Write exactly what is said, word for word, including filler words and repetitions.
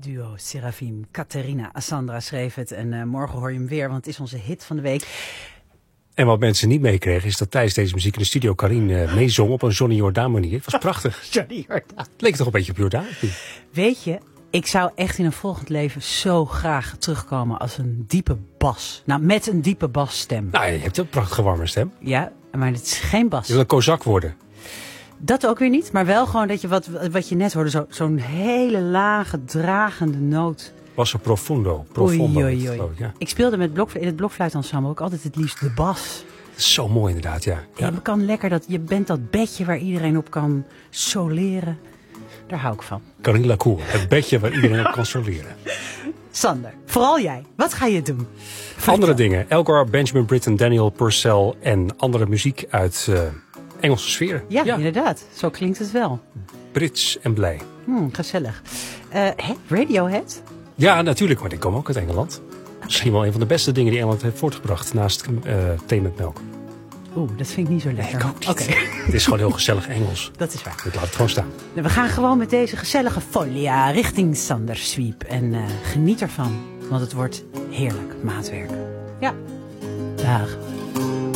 duo Serafim. Caterina Assandra schreef het en uh, morgen hoor je hem weer, want het is onze hit van de week. En wat mensen niet meekregen is dat tijdens deze muziek in de studio Karin uh, meezong op een Johnny Jordaan manier. Het was prachtig. Johnny Jordaan. Het leek toch een beetje op Jordaan? Weet je, ik zou echt in een volgend leven zo graag terugkomen als een diepe bas. Nou, met een diepe basstem. Nou, je hebt een prachtige warme stem. Ja, maar het is geen bas. Je wil een kozak worden. Dat ook weer niet, maar wel gewoon dat je wat, wat je net hoorde, zo, zo'n hele lage, dragende noot. Basso profundo. profundo oei, oei, oei. Het, ja. Ik speelde met blok, in het blokfluitensemble ook altijd het liefst de bas. Dat is zo mooi inderdaad, ja. ja. Je kan lekker dat, je bent dat bedje waar iedereen op kan soleren. Daar hou ik van. Karin Lacour, het bedje waar iedereen op kan soleren. Sander, vooral jij. Wat ga je doen? Vertel. Andere dingen. Elgar, Benjamin Britten, Daniel Purcell en andere muziek uit uh, Engelse sfeer. Ja, ja, inderdaad. Zo klinkt het wel. Brits en blij. Hmm, gezellig. Uh, hè? Radiohead? Ja, natuurlijk, maar ik kom ook uit Engeland. Okay. Misschien wel een van de beste dingen die Engeland heeft voortgebracht naast uh, thee met melk. Oeh, dat vind ik niet zo lekker. Nee, ik ook niet. Okay. Het is gewoon heel gezellig Engels. Dat is waar. Ik laat het gewoon staan. We gaan gewoon met deze gezellige folia richting Sander Sweep. En uh, geniet ervan, want het wordt heerlijk maatwerk. Ja. Dag.